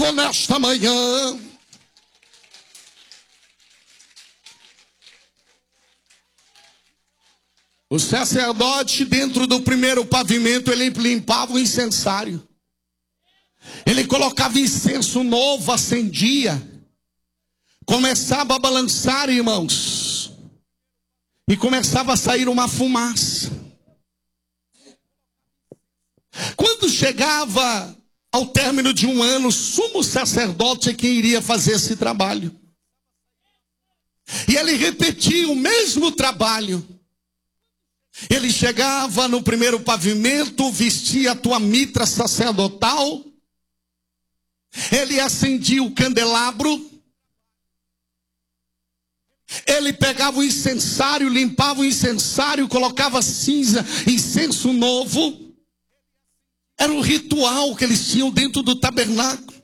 povo nesta manhã. O sacerdote, dentro do primeiro pavimento, ele limpava o incensário. Ele colocava incenso novo, acendia. Começava a balançar, irmãos. E começava a sair uma fumaça. Quando chegava ao término de um ano, o sumo sacerdote é quem iria fazer esse trabalho. E ele repetia o mesmo trabalho. Ele chegava no primeiro pavimento, vestia a tua mitra sacerdotal. Ele acendia o candelabro. Ele pegava o incensário, limpava o incensário, colocava cinza, incenso novo. Era um ritual que eles tinham dentro do tabernáculo.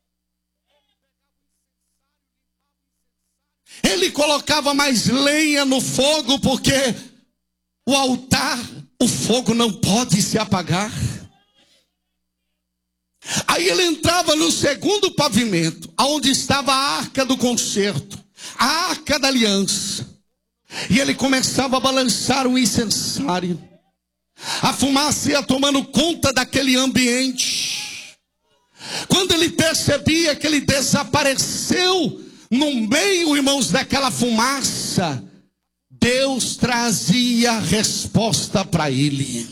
Ele colocava mais lenha no fogo, porque o altar, o fogo não pode se apagar. Aí ele entrava no segundo pavimento, onde estava a arca do concerto, a arca da aliança. E ele começava a balançar o incensário. A fumaça ia tomando conta daquele ambiente. Quando ele percebia que ele desapareceu no meio, irmãos, daquela fumaça, Deus trazia a resposta para ele.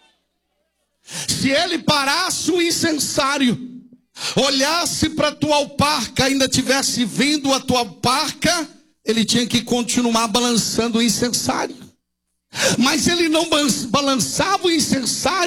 Se ele parasse o incensário, olhasse para a tua alparca, ainda tivesse vendo a tua alparca, ele tinha que continuar balançando o incensário. Mas ele não balançava o incensário